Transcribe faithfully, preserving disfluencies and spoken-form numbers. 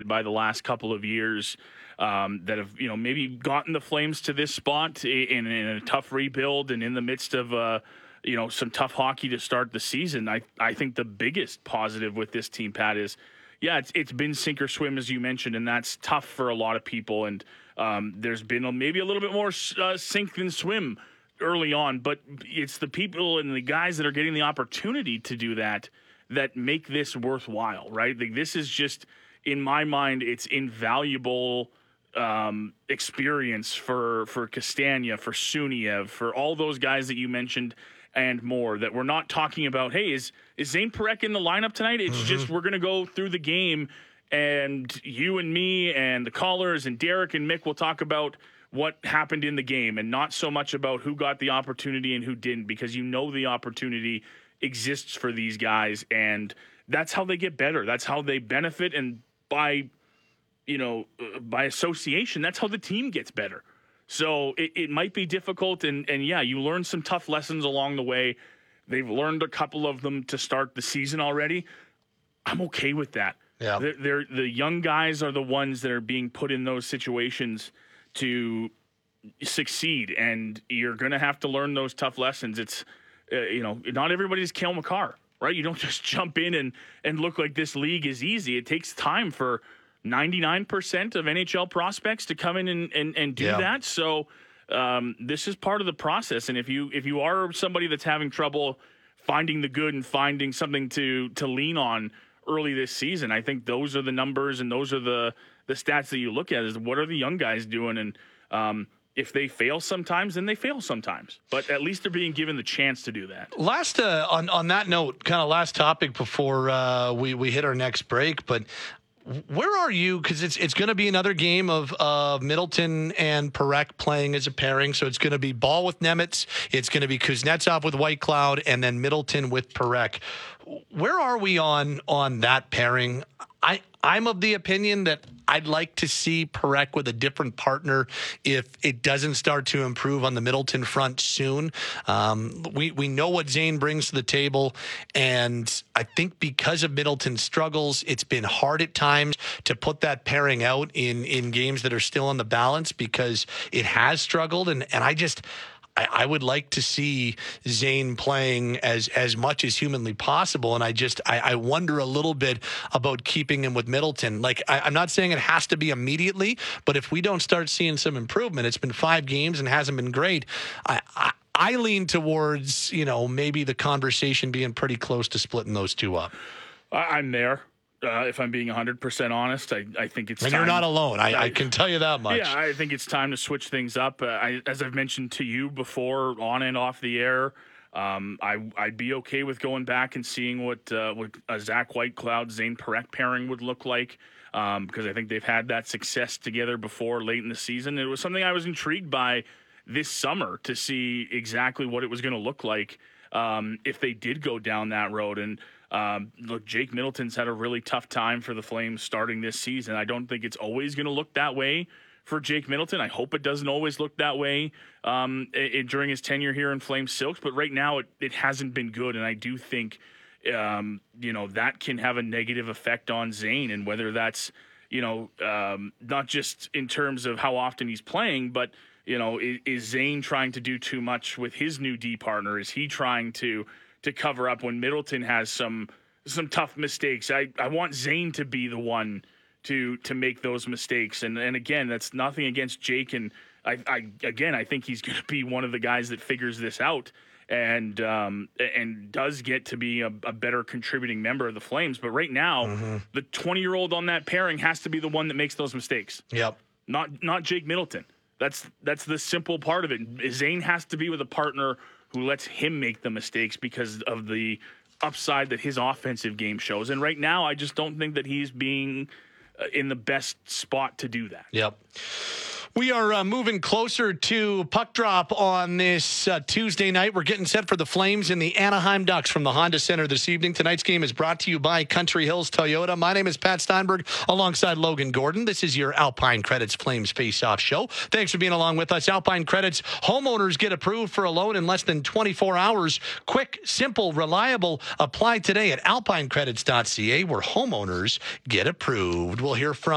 by the last couple of years um, that have, you know, maybe gotten the Flames to this spot in, in a tough rebuild and in the midst of, uh, you know, some tough hockey to start the season. I, I think the biggest positive with this team, Pat, is, yeah, it's it's been sink or swim, as you mentioned, and that's tough for a lot of people. And um, there's been a, maybe a little bit more uh, sink than swim early on, but it's the people and the guys that are getting the opportunity to do that that make this worthwhile, right? Like, this is just, in my mind, it's invaluable um, experience for for Castagna, for Suniev, for all those guys that you mentioned and more, that we're not talking about, hey, is, is Zane Parekh in the lineup tonight? It's mm-hmm. just we're going to go through the game, and you and me and the callers and Derek and Mick will talk about what happened in the game and not so much about who got the opportunity and who didn't, because you know the opportunity exists for these guys, and that's how they get better. That's how they benefit, and by, you know, uh, by association, that's how the team gets better. So it, it might be difficult, and, and yeah, you learn some tough lessons along the way. They've learned a couple of them to start the season already. I'm okay with that. Yeah. They're, they're, the young guys are the ones that are being put in those situations to succeed, and you're going to have to learn those tough lessons. It's, uh, you know, not everybody's Cale Makar, right? You don't just jump in and, and look like this league is easy. It takes time for ninety-nine percent of N H L prospects to come in and, and, and do yeah. that. So um, this is part of the process. And if you if you are somebody that's having trouble finding the good and finding something to to lean on early this season, I think those are the numbers and those are the the stats that you look at, is what are the young guys doing? And um, if they fail sometimes, then they fail sometimes. But at least they're being given the chance to do that. Last, uh, on, on that note, kind of last topic before uh, we, we hit our next break, but where are you? Because it's it's going to be another game of uh, Middleton and Parekh playing as a pairing. So it's going to be Ball with Nemitz. It's going to be Kuznetsov with Whitecloud, and then Middleton with Parekh. Where are we on on that pairing? I, I'm of the opinion that I'd like to see Parekh with a different partner if it doesn't start to improve on the Middleton front soon. Um, we, we know what Zane brings to the table, and I think because of Middleton's struggles, it's been hard at times to put that pairing out in, in games that are still on the balance because it has struggled, and, and I just... I would like to see Zane playing as, as much as humanly possible. And I just, I, I wonder a little bit about keeping him with Middleton. Like, I, I'm not saying it has to be immediately, but if we don't start seeing some improvement, it's been five games and hasn't been great. I, I, I lean towards, you know, maybe the conversation being pretty close to splitting those two up. I'm there. Uh, if I'm being one hundred percent honest, I, I think it's and time. You're not alone. I, I, I can tell you that much. Yeah, I think it's time to switch things up. Uh, I, as I've mentioned to you before, on and off the air, um, I, I'd be okay with going back and seeing what, uh, what a Zach Whitecloud, Zane Parekh pairing would look like, um, because I think they've had that success together before late in the season. It was something I was intrigued by this summer to see exactly what it was going to look like um, if they did go down that road. And Um, look, Jake Middleton's had a really tough time for the Flames starting this season. I don't think it's always going to look that way for Jake Middleton. I hope it doesn't always look that way um, it, during his tenure here in Flames Silks, but right now it, it hasn't been good, and I do think um, you know, that can have a negative effect on Zane, and whether that's, you know, um, not just in terms of how often he's playing, but, you know, is, is Zane trying to do too much with his new D partner? Is he trying to to cover up when Middleton has some some tough mistakes? I, I want Zane to be the one to to make those mistakes. And and again, that's nothing against Jake. And I, I again, I think he's going to be one of the guys that figures this out and um, and does get to be a, a better contributing member of the Flames. But right now, mm-hmm. the twenty-year-old on that pairing has to be the one that makes those mistakes. Yep. Not not Jake Middleton. That's that's the simple part of it. Zane has to be with a partner who lets him make the mistakes because of the upside that his offensive game shows. And right now, I just don't think that he's being uh, in the best spot to do that. Yep. We are uh, moving closer to puck drop on this uh, Tuesday night. We're getting set for the Flames and the Anaheim Ducks from the Honda Center this evening. Tonight's game is brought to you by Country Hills Toyota. My name is Pat Steinberg alongside Logan Gordon. This is your Alpine Credits Flames Face-Off Show. Thanks for being along with us. Alpine Credits homeowners get approved for a loan in less than twenty-four hours. Quick, simple, reliable. Apply today at alpine credits dot c a where homeowners get approved. We'll hear from